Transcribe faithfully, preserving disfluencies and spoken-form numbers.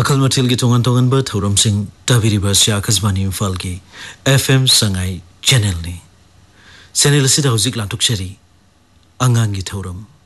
Makal matil gi tongan tongan ba thauram sing tabiri ba sia akasbani imphal gi F M sangai channel ni channel sida hojik lantuk shari angang gi thauram